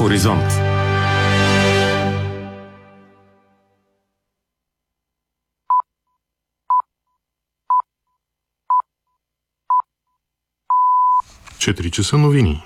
Хоризонт. Четири часа новини.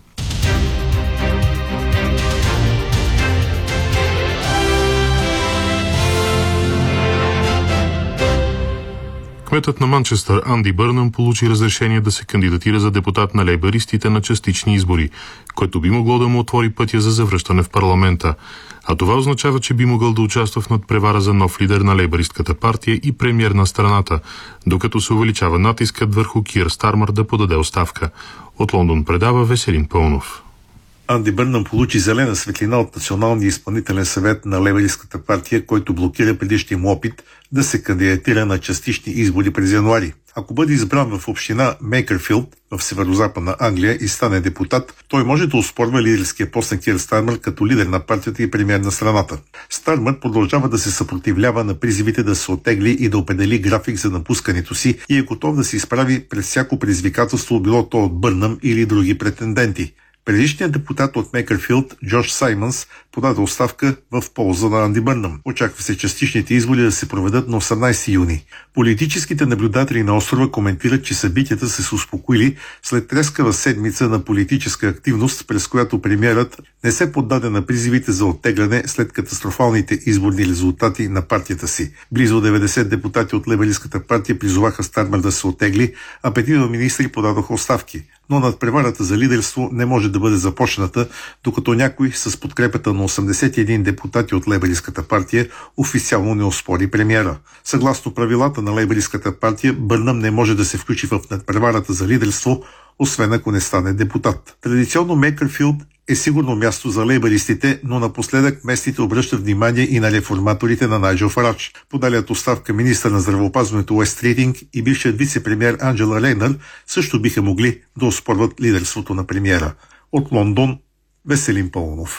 Кметът на Манчестър Анди Бърнъм получи разрешение да се кандидатира за депутат на лейбъристите на частични избори, което би могло да му отвори пътя за завръщане в парламента. А това означава, че би могъл да участва в надпревара за нов лидер на лейбъристката партия и премиер на страната, докато се увеличава натискът върху Кир Стармър да подаде оставка. От Лондон предава Веселин Пълнов. Анди Бърнъм получи зелена светлина от Националния изпълнителен съвет на лейбъристската партия, който блокира предишния му опит да се кандидатира на частични избори през януари. Ако бъде избран в община Мейкърфилд в северо-западна Англия и стане депутат, той може да оспорва лидерския пост на Кир Стармър като лидер на партията и премиер на страната. Стармър продължава да се съпротивлява на призивите да се оттегли и да определи график за напускането си и е готов да се изправи пред всяко предизвикателство, било то от Бърнъм или други претенденти. Предишният депутат от Мейкърфилд, Джош Саймънс, подаде оставка в полза на Анди Бърнъм. Очаква се частичните избори да се проведат на 18 юни. Политическите наблюдатели на острова коментират, че събитията се успокоили след трескава седмица на политическа активност, през която премиерът не се поддаде на призивите за оттегляне след катастрофалните изборни резултати на партията си. Близо 90 депутати от лейбъристската партия призоваха Стармър да се оттегли, а 5 министри подадоха оставки. Но надпреварата за лидерство не може да бъде започната, докато някой с подкрепата на 81 депутати от лейбъристката партия официално не оспори премиера. Съгласно правилата на лейбъристката партия, Бърнъм не може да се включи в надпреварата за лидерство, освен ако не стане депутат. Традиционно Мейкърфилд е сигурно място за лейбъристите, но напоследък местните обръщат внимание и на реформаторите на Найджел Фарадж. Подалият оставка министър на здравеопазването Уест Ридинг и бившият вице-премиер Анджела Рейнър също биха могли да оспорват лидерството на премиера. От Лондон, Веселин Пълнов.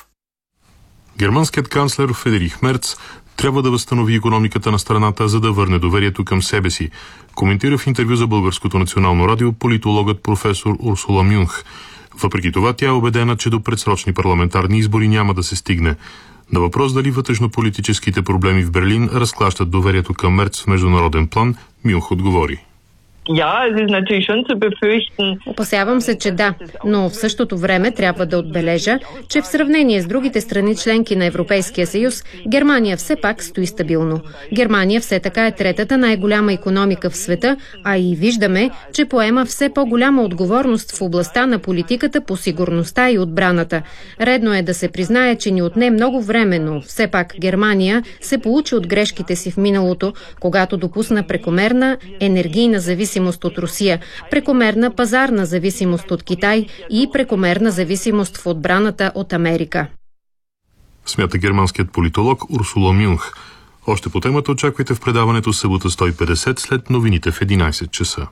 Германският канцлер Фридрих Мерц трябва да възстанови икономиката на страната, за да върне доверието към себе си, коментира в интервю за Българското национално радио политологът професор Урсула Мюнх. Въпреки това, тя е убедена, че до предсрочни парламентарни избори няма да се стигне. На въпрос дали вътрешно-политическите проблеми в Берлин разклащат доверието към Мерц в международен план, Мюнх отговори. Опасявам се, че да, но в същото време трябва да отбележа, че в сравнение с другите страни членки на Европейския съюз, Германия все пак стои стабилно. Германия все така е третата най-голяма икономика в света, а и виждаме, че поема все по-голяма отговорност в областта на политиката по сигурността и отбраната. Редно е да се признае, че ни отне много време, но все пак Германия се получи от грешките си в миналото, когато допусна прекомерна енергийна зависимост от Русия, прекомерна пазарна зависимост от Китай и прекомерна зависимост в отбраната от Америка. Смята германският политолог Урсула Мюнх. Още по темата очаквайте в предаването събота 150 след новините в 11 часа.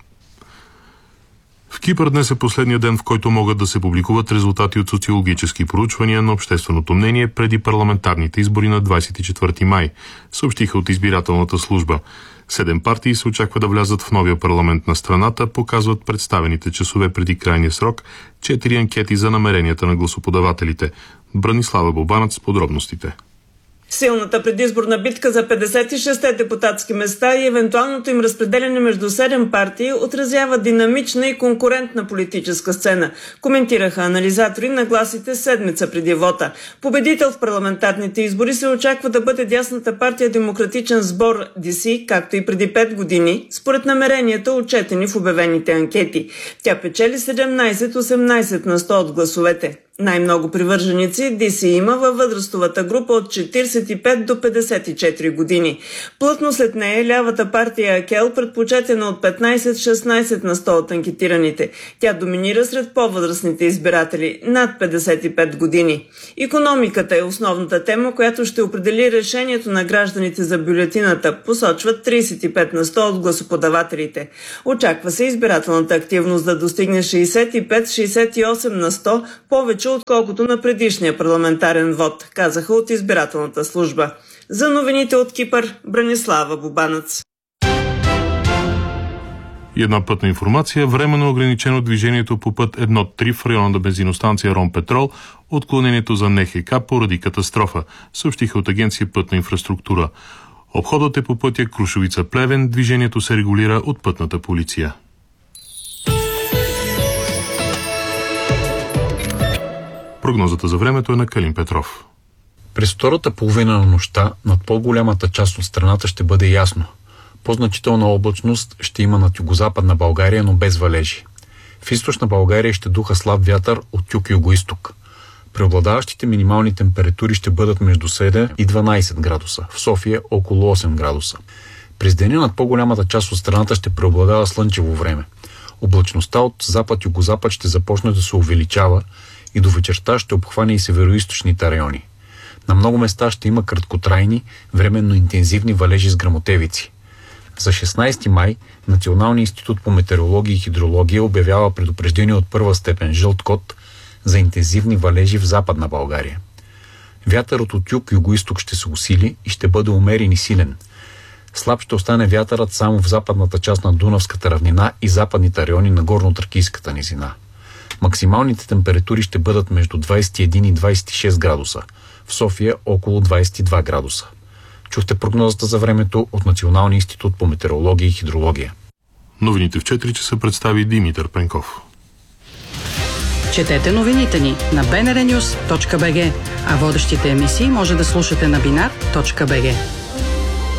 В Кипър днес е последния ден, в който могат да се публикуват резултати от социологически проучвания на общественото мнение преди парламентарните избори на 24 май, съобщиха от избирателната служба. 7 партии се очаква да влязат в новия парламент на страната, показват представените часове преди крайния срок 4 анкети за намеренията на гласоподавателите. Бранислава Бобанът с подробностите. Силната предизборна битка за 56-те депутатски места и евентуалното им разпределяне между 7 партии отразява динамична и конкурентна политическа сцена, коментираха анализатори на гласите седмица преди вота. Победител в парламентарните избори се очаква да бъде дясната партия Демократичен сбор DC, както и преди 5 години, според намеренията, отчетени в обявените анкети. Тя печели 17-18 на 100 от гласовете. Най-много привърженици DC има във възрастовата група от 45 до 54 години. Плътно след нея лявата партия Акел, предпочетена от 15-16 на 100 от анкетираните. Тя доминира сред по-възрастните избиратели, над 55 години. Икономиката е основната тема, която ще определи решението на гражданите за бюлетината, посочват 35 на 100 от гласоподавателите. Очаква се избирателната активност да достигне 65-68 на 100, повече отколкото на предишния парламентарен вод, казаха от избирателната служба. За новините от Кипър, Бранислава Бобанъц. И една пътна информация. Временно ограничено движението по път 1-3 в района на бензиностанция Ромпетрол, отклонението за НХК поради катастрофа, съобщиха от агенция Пътна инфраструктура. Обходът е по пътя Крушовица-Плевен, движението се регулира от пътната полиция. Прогнозата за времето е на Калин Петров. През втората половина на нощта над по-голямата част от страната ще бъде ясно. По-значителна облачност ще има над югозападна България, но без валежи. В източна България ще духа слаб вятър от юг-югоизток. Преобладаващите минимални температури ще бъдат между 7 и 12 градуса, в София около 8 градуса. През деня над по-голямата част от страната ще преобладава слънчево време. Облачността от запад-югозапад ще започне да се увеличава и до вечерта ще обхване и североизточните райони. На много места ще има краткотрайни, временно интензивни валежи с гръмотевици. За 16 май Националният институт по метеорология и хидрология обявява предупреждение от първа степен жълт код за интензивни валежи в Западна България. Вятърът от юг-югоизток ще се усили и ще бъде умерен и силен. Слаб ще остане вятърът само в западната част на Дунавската равнина и западните райони на Горно-Тракийската низина. Максималните температури ще бъдат между 21 и 26 градуса, в София около 22 градуса. Чухте прогнозата за времето от Националния институт по метеорология и хидрология. Новините в 4 часа представи Димитър Пенков. Четете новините ни на bnrnews.bg, а водещите емисии може да слушате на binar.bg.